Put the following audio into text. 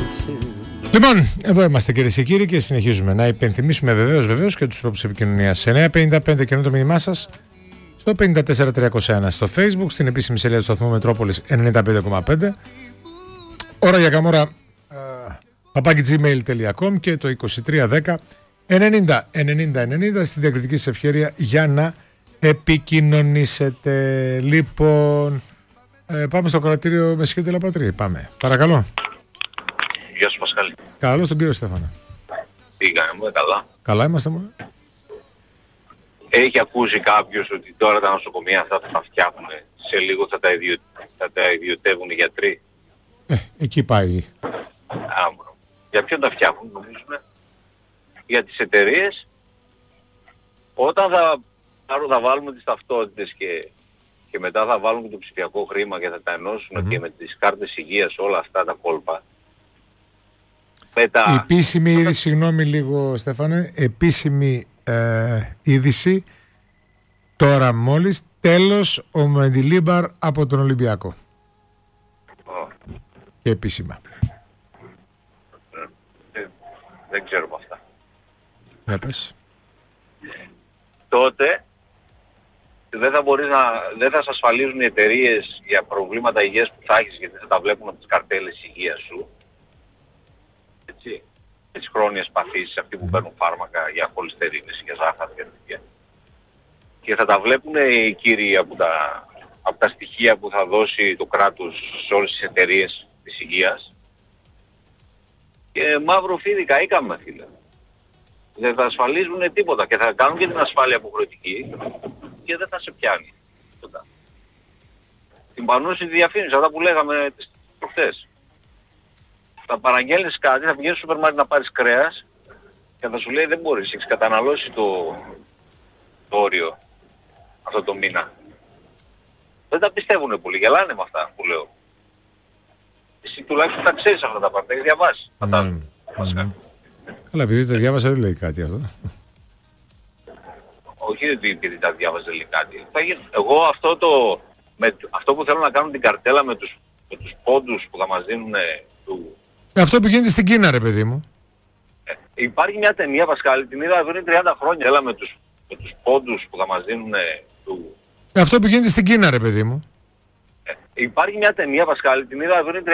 Λοιπόν, εδώ είμαστε κυρίες και κύριοι και συνεχίζουμε να υπενθυμίσουμε βεβαίως και τους τρόπους επικοινωνίας. 955 και το μήνυμά σας στο 54301 στο Facebook, στην επίσημη σελίδα του σταθμού Μετρόπολης 95,5. Ώρα για καμόρα @gmail.com και το 2310 90 90 90 στη διακριτική σας ευκαιρία για να επικοινωνήσετε. Λοιπόν, πάμε στο κρατήριο Μεσχέτη Λαπατρή. Πάμε. Παρακαλώ. Γεια σου Πασχάλη. Καλώς τον κύριο Στέφανα. Τι κάνουμε, καλά. Καλά είμαστε μόνο. Έχει ακούσει κάποιος ότι τώρα τα νοσοκομεία αυτά που θα φτιάχνουν σε λίγο θα τα ιδιωτεύουν οι γιατροί? Εκεί πάει. Για ποιον τα φτιάχνουν, νομίζουν? Για τις εταιρείες. Όταν θα βάλουμε τις ταυτότητες και μετά θα βάλουν και το ψηφιακό χρήμα και θα τα ενώσουν και με τις κάρτες υγείας, όλα αυτά τα κόλπα. Η επίσημη είδηση, συγγνώμη λίγο Στέφανε, επίσημη είδηση τώρα μόλις, τέλος ο Μεντιλίμπαρ από τον Ολυμπιακό. Και επίσημα. Δεν ξέρω από αυτά. Ναι, πες. Τότε δεν θα σε ασφαλίζουν οι εταιρείες για προβλήματα υγείας που θα έχεις, γιατί θα τα βλέπουν από τις καρτέλες υγείας σου. Έτσι. Τις χρόνιες παθήσεις, αυτοί που παίρνουν φάρμακα για χολυστερίνες, για ζάχαρη και τέτοια. Και θα τα βλέπουν οι κύριοι από τα στοιχεία που θα δώσει το κράτος σε όλες τις εταιρείες της υγείας. Και μαύρο φίδι καήκαμε, φίλε. Δεν θα ασφαλίζουν τίποτα και θα κάνουν και την ασφάλεια αποχρεωτική και δεν θα σε πιάνει. Την πανούση διαφήμιση, αυτά που λέγαμε προχθές. Θα παραγγέλνεις κάτι, θα πηγαίνεις στο σούπερ μάρκετ να πάρεις κρέας και θα σου λέει δεν μπορείς, έχεις καταναλώσει το όριο αυτό το μήνα. Δεν τα πιστεύουνε πολύ, γελάνε με αυτά που λέω. Εσύ τουλάχιστον τα ξέρεις αυτά τα πράγματα, έχεις διαβάσει. Καλά, επειδή τα διάβασα δεν λέει κάτι αυτό. Όχι επειδή τα διάβαζε δεν λέει κάτι. Εγώ αυτό που θέλω να κάνω την καρτέλα με τους πόντους που θα μας δίνουν αυτό που γίνεται στην Κίνα, ρε παιδί μου. Υπάρχει μια ταινία, Πασχάλη, την είδα πριν 30 χρόνια, έλα με τους πόντους που θα μας δίνουν αυτό που γίνεται στην Κίνα, ρε παιδί μου. Υπάρχει μια ταινία, Πασχάλη, την είδα πριν